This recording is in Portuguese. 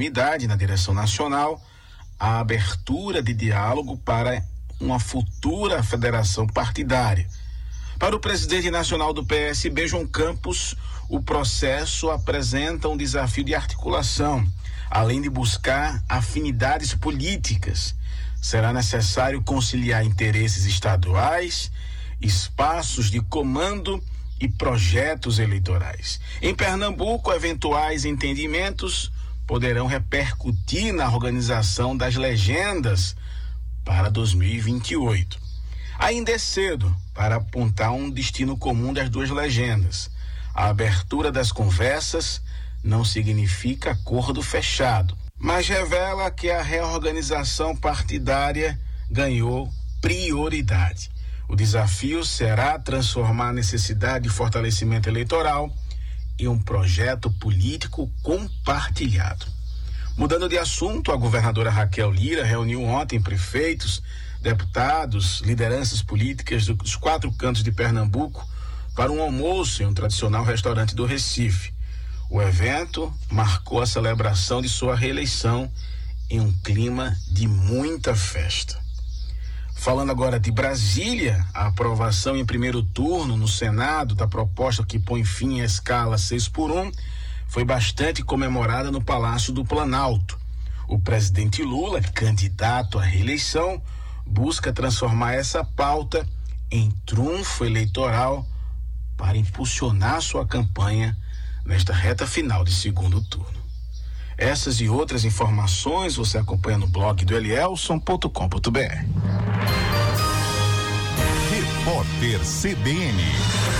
unanimidade na direção nacional a abertura de diálogo para uma futura federação partidária. Para o presidente nacional do PSB, João Campos, o processo apresenta um desafio de articulação, além de buscar afinidades políticas. Será necessário conciliar interesses estaduais, espaços de comando e projetos eleitorais. Em Pernambuco, eventuais entendimentos poderão repercutir na organização das legendas para 2028. Ainda é cedo para apontar um destino comum das duas legendas. A abertura das conversas não significa acordo fechado, mas revela que a reorganização partidária ganhou prioridade. O desafio será transformar a necessidade de fortalecimento eleitoral em um projeto político compartilhado. Mudando de assunto, a governadora Raquel Lira reuniu ontem prefeitos, deputados, lideranças políticas dos 4 cantos de Pernambuco para um almoço em um tradicional restaurante do Recife. O evento marcou a celebração de sua reeleição em um clima de muita festa. Falando agora de Brasília, a aprovação em primeiro turno no Senado da proposta que põe fim à escala 6x1 foi bastante comemorada no Palácio do Planalto. O presidente Lula, candidato à reeleição, busca transformar essa pauta em trunfo eleitoral para impulsionar sua campanha nesta reta final de segundo turno. Essas e outras informações você acompanha no blog do Elielson.com.br. Repórter CBN.